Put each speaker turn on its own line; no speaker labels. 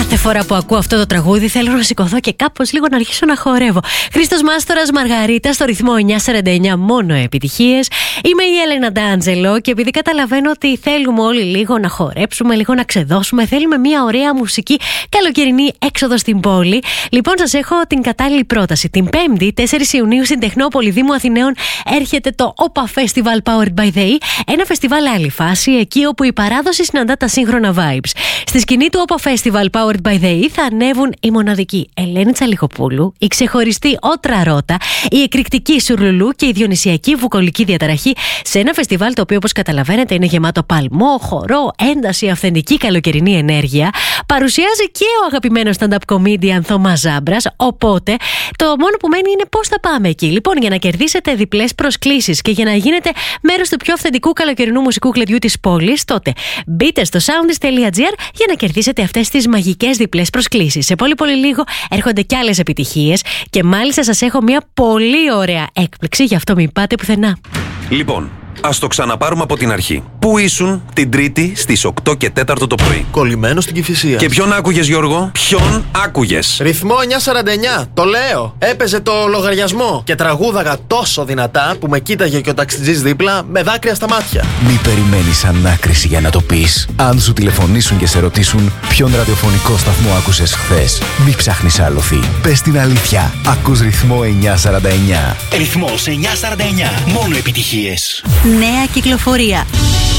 Κάθε φορά που ακούω αυτό το τραγούδι θέλω να σηκωθώ και κάπως λίγο να αρχίσω να χορεύω. Χρήστος Μάστορας, Μαργαρίτα, στο ρυθμό 949, μόνο επιτυχίες. Είμαι η Έλενα Ντάντζελο και επειδή καταλαβαίνω ότι θέλουμε όλοι λίγο να χορέψουμε, λίγο να ξεδώσουμε, θέλουμε μια ωραία μουσική καλοκαιρινή έξοδο στην πόλη. Λοιπόν, σας έχω την κατάλληλη πρόταση. Την 5η, 4 Ιουνίου, στην Τεχνόπολη Δήμου Αθηναίων, έρχεται το OPA Festival Powered by the E. Ένα φεστιβάλ άλλη φάση, εκεί όπου η παράδοση συναντά τα σύγχρονα vibes. Στη σκηνή του OPA Festival Powered by the E θα ανέβουν η μοναδική Ελένη Τσαλιχοπούλου, η ξεχωριστή Ότρα Ρώτα, η εκρηκτική Σουρλουλού και η διονυσιακή βουκολική διαταραχή, σε ένα φεστιβάλ το οποίο, όπως καταλαβαίνετε, είναι γεμάτο παλμό, χορό, ένταση, αυθεντική καλοκαιρινή ενέργεια. Παρουσιάζει και ο αγαπημένος stand-up comedian Θωμάς Ζάμπρας. Οπότε το μόνο που μένει είναι πώς θα πάμε εκεί. Λοιπόν, για να κερδίσετε διπλές προσκλήσεις και για να γίνετε μέρος του πιο αυθεντικού καλοκαιρινού μουσικού κλαδιού της πόλης, τότε μπείτε στο soundis.gr για να κερδίσετε αυτές τις μαγικές διπλές προσκλήσεις. Σε πολύ λίγο έρχονται κι άλλες επιτυχίες και μάλιστα σας έχω μια πολύ ωραία έκπληξη, γι' αυτό μην πάτε πουθενά.
Λοιπόν, ας το ξαναπάρουμε από την αρχή. Πού ήσουν την Τρίτη στις 8 και 4 το πρωί?
Κολλημένο στην Κηφισία.
Και ποιον άκουγες, Γιώργο? Ποιον άκουγες?
Ρυθμό 949, το λέω. Έπαιζε το λογαριασμό και τραγούδαγα τόσο δυνατά που με κοίταγε και ο ταξιτζής δίπλα με δάκρυα στα μάτια.
Μη περιμένεις ανάκριση για να το πεις. Αν σου τηλεφωνήσουν και σε ρωτήσουν ποιον ραδιοφωνικό σταθμό άκουσες χθες, μη ψάχνεις άλοθη. Πες την αλήθεια. Ακούς ρυθμό 949.
Ρυθμός 949. Μόνο επιτυχίες.
Νέα κυκλοφορία.